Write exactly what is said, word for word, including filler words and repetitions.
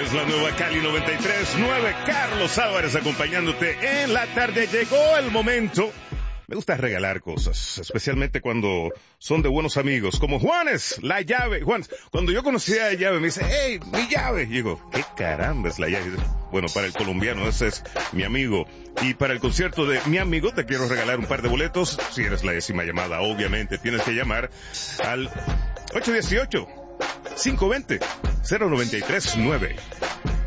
es la nueva Cali noventa y tres punto nueve. Carlos Álvarez acompañándote en la tarde. Llegó el momento. Me gusta regalar cosas, especialmente cuando son de buenos amigos, como Juanes, la llave. Juanes, cuando yo conocí a la llave, me dice, hey, mi llave. Y digo, ¿qué caramba es la llave? Bueno, para el colombiano ese es mi amigo. Y para el concierto de mi amigo te quiero regalar un par de boletos. Si eres la décima llamada, obviamente tienes que llamar al ocho uno ocho, cinco dos cero, cero nueve tres nueve.